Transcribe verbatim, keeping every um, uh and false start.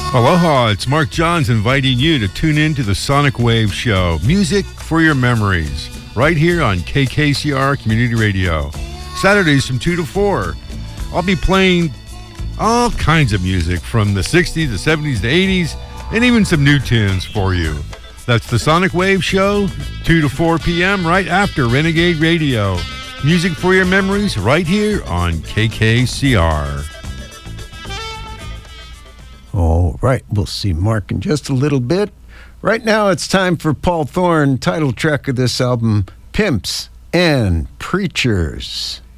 Aloha, it's Mark Johns inviting you to tune in to the Sonic Wave Show. Music for your memories, right here on K K C R Community Radio. Saturdays from two to four. I'll be playing all kinds of music from the sixties, the seventies, the eighties, and even some new tunes for you. That's the Sonic Wave Show, two to four p.m. right after Renegade Radio. Music for your memories, right here on K K C R. All right, we'll see Mark in just a little bit. Right now, it's time for Paul Thorne, title track of this album, Pimps and Preachers.